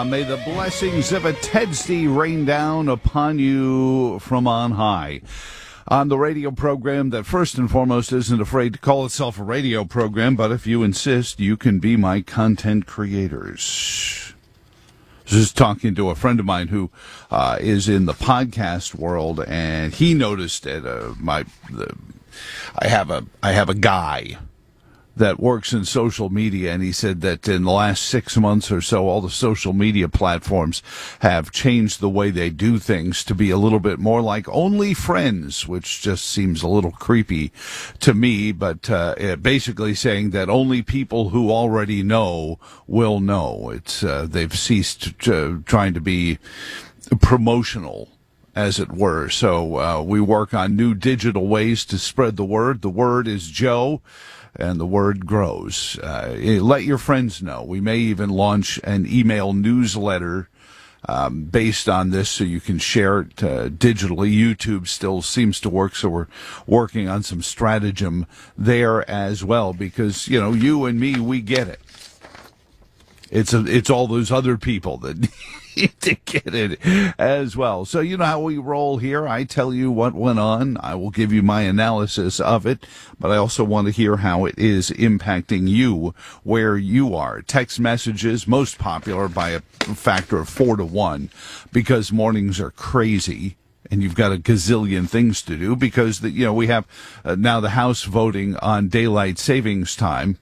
May the blessings of a Tedsty rain down upon you from on high. On the radio program that first and foremost isn't afraid to call itself a radio program, but if you insist, you can be my content creators. Just talking to a friend of mine who is in the podcast world, and he noticed that I have a guy that works in social media, and he said that in the last 6 months or so, all the social media platforms have changed the way they do things to be a little bit more like OnlyFriends, which just seems a little creepy to me, but basically saying that only people who already know will know. It's they've ceased trying to be promotional, as it were. So we work on new digital ways to spread the word. The word is Joe, and the word grows. Let your friends know. We may even launch an email newsletter based on this, so you can share it digitally. YouTube still seems to work, so we're working on some stratagem there as well, because, you know, you and me, we get it. It's all those other people that need to get it as well. So you know how we roll here. I tell you what went on. I will give you my analysis of it, but I also want to hear how it is impacting you where you are. Text messages, most popular by a factor of 4 to 1, because mornings are crazy. And you've got a gazillion things to do, because we have now the House voting on daylight savings time.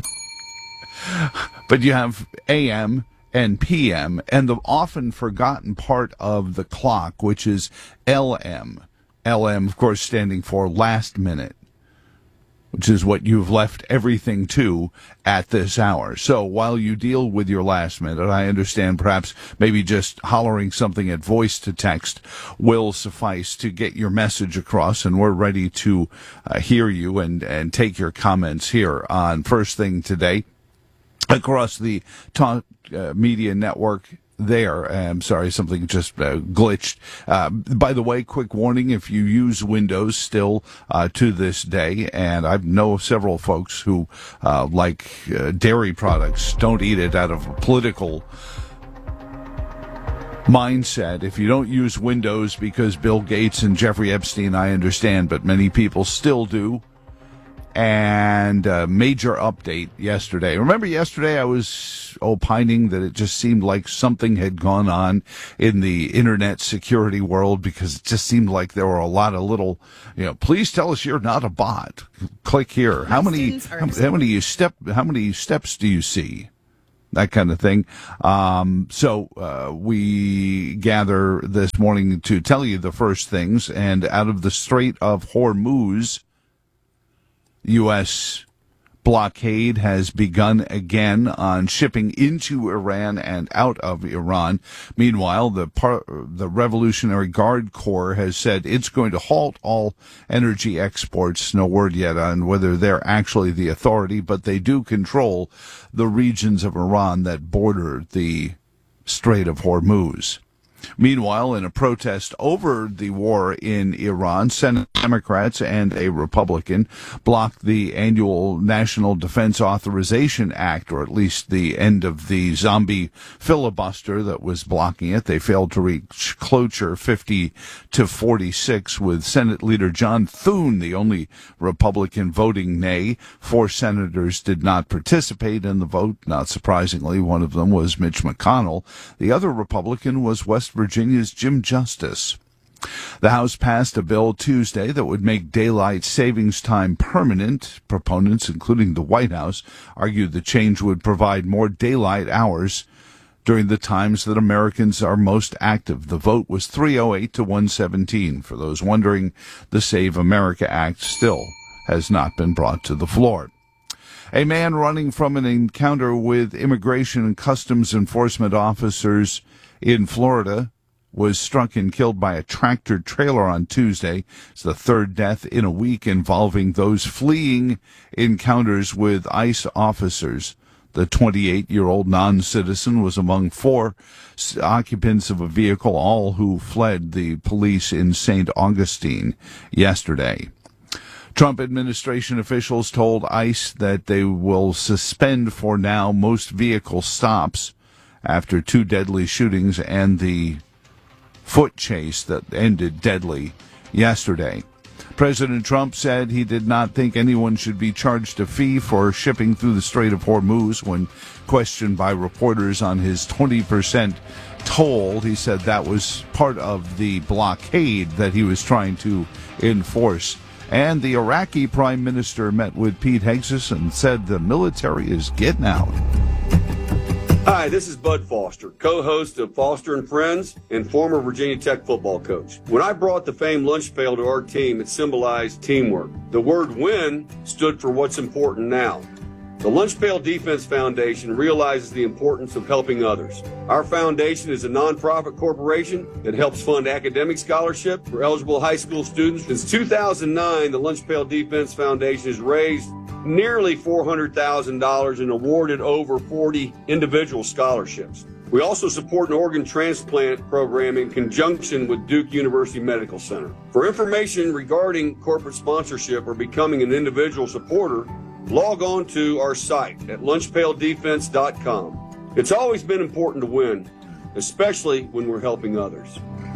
But you have AM and PM, and the often forgotten part of the clock, which is LM. LM, of course, standing for last minute, which is what you've left everything to at this hour. So while you deal with your last minute, I understand perhaps maybe just hollering something at voice to text will suffice to get your message across, and we're ready to hear you and take your comments here on First Thing Today across the Talk Media Network there. I'm sorry, something just glitched. By the way, quick warning, if you use Windows still to this day, and I know several folks who like dairy products, don't eat it out of a political mindset. If you don't use Windows because Bill Gates and Jeffrey Epstein, I understand, but many people still do. And major update yesterday. Remember yesterday I was opining that it just seemed like something had gone on in the internet security world, because it just seemed like there were a lot of little, please tell us you're not a bot. Click here. How many steps do you see? That kind of thing. So we gather this morning to tell you the first things, and out of the Strait of Hormuz, U.S. blockade has begun again on shipping into Iran and out of Iran. Meanwhile, the Revolutionary Guard Corps has said it's going to halt all energy exports. No word yet on whether they're actually the authority, but they do control the regions of Iran that border the Strait of Hormuz. Meanwhile, in a protest over the war in Iran, Senate Democrats and a Republican blocked the annual National Defense Authorization Act, or at least the end of the zombie filibuster that was blocking it. They failed to reach cloture 50-46, with Senate Leader John Thune the only Republican voting nay. 4 senators did not participate in the vote. Not surprisingly, one of them was Mitch McConnell. The other Republican was West Virginia's Jim Justice. The House passed a bill Tuesday that would make daylight savings time permanent. Proponents, including the White House, argued the change would provide more daylight hours during the times that Americans are most active. The vote was 308 to 117. For those wondering, the Save America Act still has not been brought to the floor. A man running from an encounter with Immigration and Customs Enforcement officers in Florida was struck and killed by a tractor trailer on Tuesday. It's the third death in a week involving those fleeing encounters with ICE officers. The 28-year-old non-citizen was among 4 occupants of a vehicle, all who fled the police in St. Augustine yesterday. Trump administration officials told ICE that they will suspend for now most vehicle stops after two deadly shootings and the foot chase that ended deadly yesterday. President Trump said he did not think anyone should be charged a fee for shipping through the Strait of Hormuz. When questioned by reporters on his 20% toll, he said that was part of the blockade that he was trying to enforce. And the Iraqi prime minister met with Pete Hegseth and said the military is getting out. Hi, this is Bud Foster, co-host of Foster and Friends and former Virginia Tech football coach. When I brought the famed lunch pail to our team, it symbolized teamwork. The word win stood for what's important now. The Lunch Pail Defense Foundation realizes the importance of helping others. Our foundation is a nonprofit corporation that helps fund academic scholarship for eligible high school students. Since 2009, the Lunch Pail Defense Foundation has raised nearly $400,000 and awarded over 40 individual scholarships. We also support an organ transplant program in conjunction with Duke University Medical Center. For information regarding corporate sponsorship or becoming an individual supporter, log on to our site at lunchpaildefense.com. It's always been important to win, especially when we're helping others.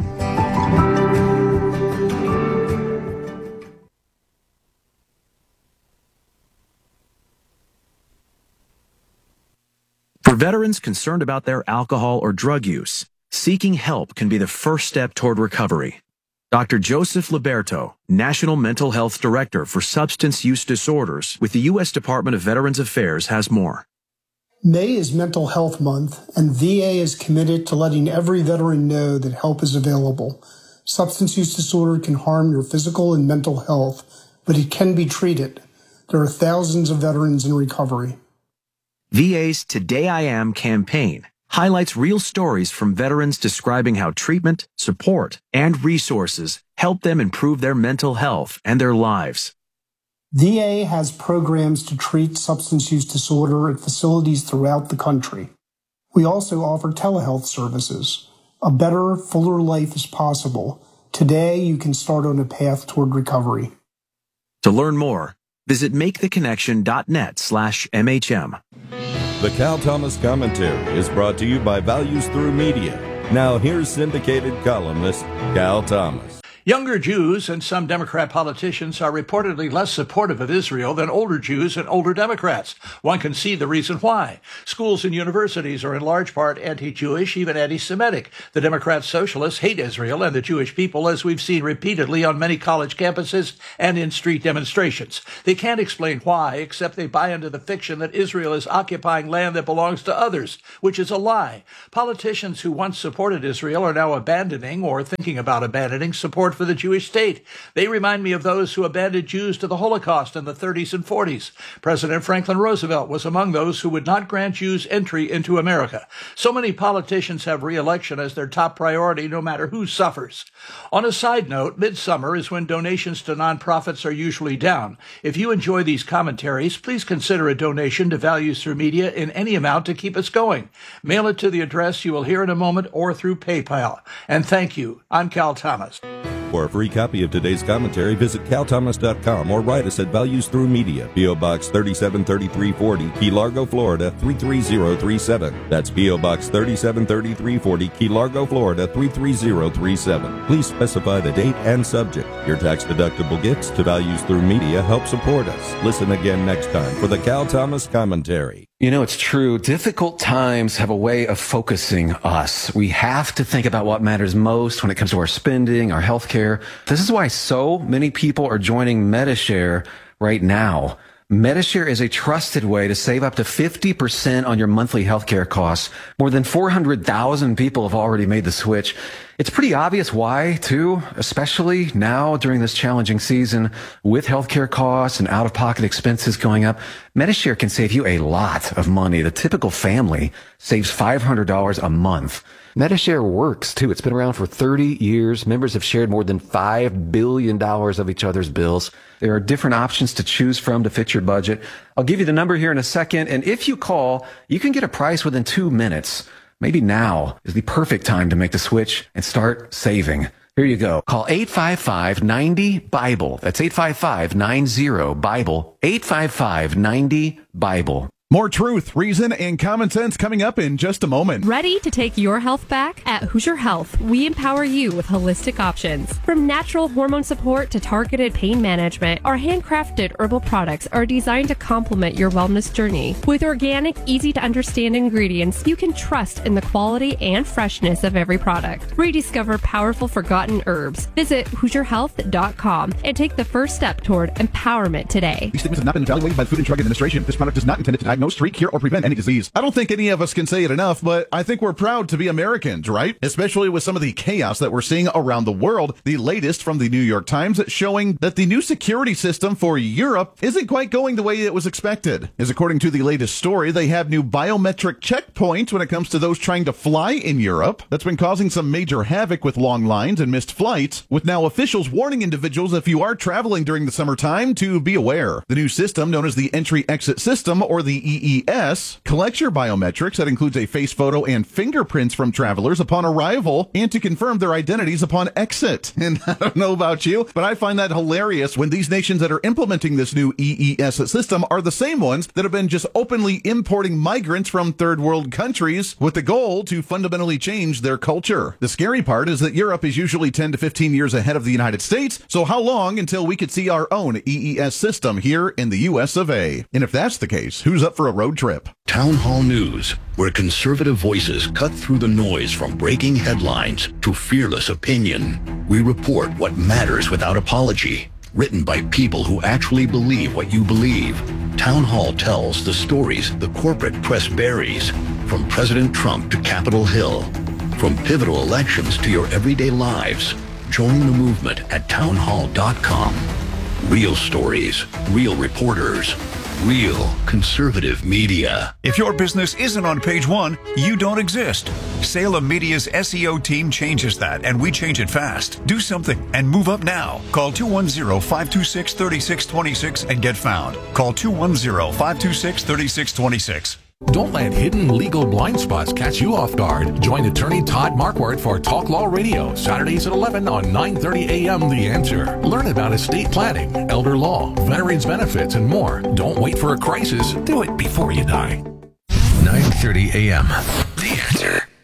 For veterans concerned about their alcohol or drug use, seeking help can be the first step toward recovery. Dr. Joseph Liberto, National Mental Health Director for Substance Use Disorders with the U.S. Department of Veterans Affairs, has more. May is Mental Health Month, and VA is committed to letting every veteran know that help is available. Substance use disorder can harm your physical and mental health, but it can be treated. There are thousands of veterans in recovery. VA's Today I Am campaign highlights real stories from veterans describing how treatment, support, and resources help them improve their mental health and their lives. VA has programs to treat substance use disorder at facilities throughout the country. We also offer telehealth services. A better, fuller life is possible. Today, you can start on a path toward recovery. To learn more, visit maketheconnection.net/MHM. The Cal Thomas Commentary is brought to you by Values Through Media. Now here's syndicated columnist Cal Thomas. Younger Jews and some Democrat politicians are reportedly less supportive of Israel than older Jews and older Democrats. One can see the reason why. Schools and universities are in large part anti-Jewish, even anti-Semitic. The Democrat socialists hate Israel and the Jewish people, as we've seen repeatedly on many college campuses and in street demonstrations. They can't explain why, except they buy into the fiction that Israel is occupying land that belongs to others, which is a lie. Politicians who once supported Israel are now abandoning or thinking about abandoning support for the Jewish state. They remind me of those who abandoned Jews to the Holocaust in the 30s and 40s. President Franklin Roosevelt was among those who would not grant Jews entry into America. So many politicians have re-election as their top priority, no matter who suffers. On a side note, midsummer is when donations to nonprofits are usually down. If you enjoy these commentaries, please consider a donation to Values Through Media in any amount to keep us going. Mail it to the address you will hear in a moment or through PayPal. And thank you. I'm Cal Thomas. For a free copy of today's commentary, visit calthomas.com or write us at Values Through Media, P.O. Box 373340, Key Largo, Florida 33037. That's P.O. Box 373340, Key Largo, Florida 33037. Please specify the date and subject. Your tax-deductible gifts to Values Through Media help support us. Listen again next time for the Cal Thomas Commentary. You know, it's true. Difficult times have a way of focusing us. We have to think about what matters most when it comes to our spending, our health care. This is why so many people are joining Medi-Share right now. Medi-Share is a trusted way to save up to 50% on your monthly healthcare costs. More than 400,000 people have already made the switch. It's pretty obvious why, too, especially now during this challenging season with healthcare costs and out-of-pocket expenses going up. Medi-Share can save you a lot of money. The typical family saves $500 a month. Medi-Share works, too. It's been around for 30 years. Members have shared more than $5 billion of each other's bills. There are different options to choose from to fit your budget. I'll give you the number here in a second, and if you call, you can get a price within 2 minutes. Maybe now is the perfect time to make the switch and start saving. Here you go. Call 855-90-BIBLE. That's 855-90-BIBLE. 855-90-BIBLE. More truth, reason, and common sense coming up in just a moment. Ready to take your health back? At Hoosier Health, we empower you with holistic options. From natural hormone support to targeted pain management, our handcrafted herbal products are designed to complement your wellness journey. With organic, easy-to-understand ingredients, you can trust in the quality and freshness of every product. Rediscover powerful forgotten herbs. Visit HoosierHealth.com and take the first step toward empowerment today. These statements have not been evaluated by the Food and Drug Administration. This product is not intended to diagnose, treat, cure, or prevent any disease. I don't think any of us can say it enough, but I think we're proud to be Americans, right? Especially with some of the chaos that we're seeing around the world. The latest from the New York Times showing that the new security system for Europe isn't quite going the way it was expected. As according to the latest story, they have new biometric checkpoints when it comes to those trying to fly in Europe. That's been causing some major havoc with long lines and missed flights, with now officials warning individuals if you are traveling during the summertime to be aware. The new system, known as the Entry-Exit System, or the EES, collects your biometrics. That includes a face photo and fingerprints from travelers upon arrival and to confirm their identities upon exit. And I don't know about you, but I find that hilarious when these nations that are implementing this new EES system are the same ones that have been just openly importing migrants from third world countries with the goal to fundamentally change their culture. The scary part is that Europe is usually 10 to 15 years ahead of the United States, so how long until we could see our own EES system here in the US of A? And if that's the case, who's up for a road trip? Town Hall News, where conservative voices cut through the noise from breaking headlines to fearless opinion. We report what matters without apology. Written by people who actually believe what you believe. Town Hall tells the stories the corporate press buries, from President Trump to Capitol Hill, from pivotal elections to your everyday lives. Join the movement at townhall.com. Real stories, real reporters, real conservative media. If your business isn't on page one, you don't exist. Salem Media's SEO team changes that, and we change it fast. Do something and move up now. Call 210-526-3626 and get found. Call 210-526-3626. Don't let hidden legal blind spots catch you off guard. Join attorney Todd Marquardt for Talk Law Radio, Saturdays at 11 on 9:30 a.m. The Answer. Learn about estate planning, elder law, veterans benefits, and more. Don't wait for a crisis. Do it before you die. 9:30 a.m. The Answer.